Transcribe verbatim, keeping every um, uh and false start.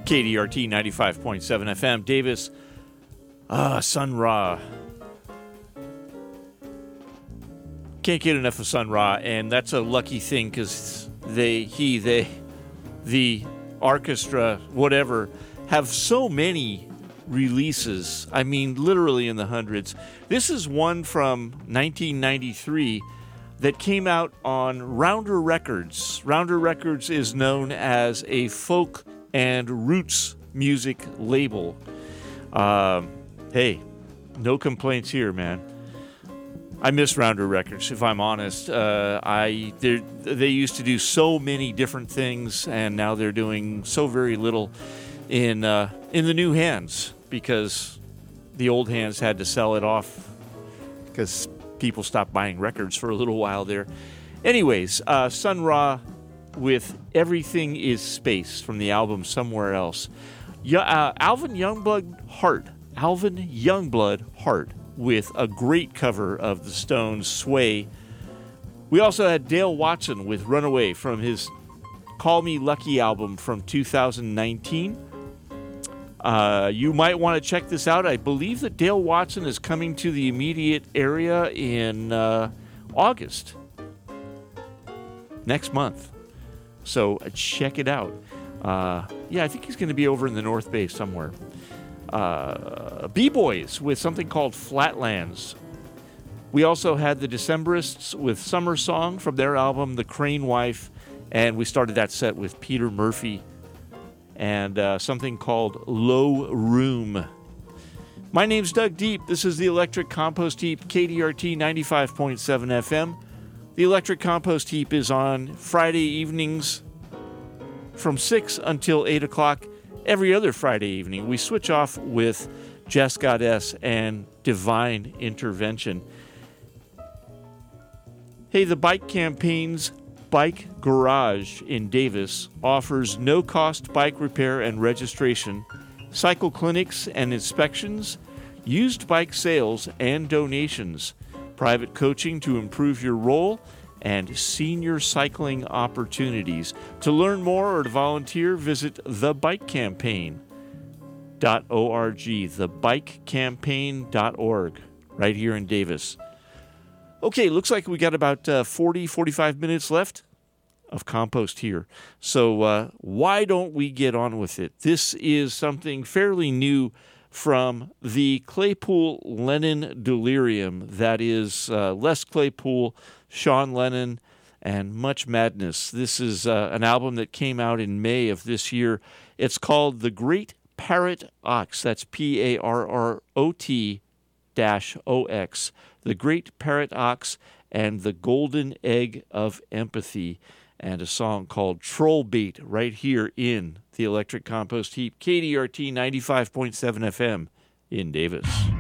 K D R T ninety-five point seven F M, Davis. Ah, Sun Ra. Can't get enough of Sun Ra, and that's a lucky thing because they, he, they, the orchestra, whatever, have so many releases. I mean, literally in the hundreds. This is one from nineteen ninety-three that came out on Rounder Records. Rounder Records is known as a folk and roots music label. Um, hey, no complaints here, man. I miss Rounder Records, if I'm honest. Uh, I they used to do so many different things, and now they're doing so very little in uh, in the new hands because the old hands had to sell it off because people stopped buying records for a little while there. Anyways, uh, Sun Ra with Everything Is Space from the album Somewhere Else. Yeah, uh, Alvin Youngblood Heart. Alvin Youngblood Heart with a great cover of the Stones' Sway. We also had Dale Watson with Runaway from his Call Me Lucky album from two thousand nineteen. Uh, you might want to check this out. I believe that Dale Watson is coming to the immediate area in uh, August. Next month. So uh, check it out. Uh, yeah, I think he's going to be over in the North Bay somewhere. Uh, B-Boys with something called Flatlands. We also had the Decemberists with Summer Song from their album The Crane Wife, and we started that set with Peter Murphy and uh, something called Low Room. My name's Doug Deep. This is the Electric Compost Heap, K D R T ninety-five point seven F M. The Electric Compost Heap is on Friday evenings from six until eight o'clock. Every other Friday evening, we switch off with Jess Goddess and Divine Intervention. Hey, the Bike Campaign's Bike Garage in Davis offers no-cost bike repair and registration, cycle clinics and inspections, used bike sales and donations, private coaching to improve your role, and senior cycling opportunities. To learn more or to volunteer, visit the bike campaign dot org, the bike campaign dot org, right here in Davis. Okay, looks like we got about uh, forty, forty-five minutes left of compost here. So uh, why don't we get on with it? This is something fairly new from the Claypool Lennon Delirium. That is uh, Les Claypool, Sean Lennon, and Much Madness. This is uh, an album that came out in May of this year. It's called The Great Parrot Ox. That's P A R R O T dash O X. The Great Parrot Ox and The Golden Egg of Empathy. And a song called Troll Bait right here in the Electric Compost Heap, K D R T ninety-five point seven F M in Davis.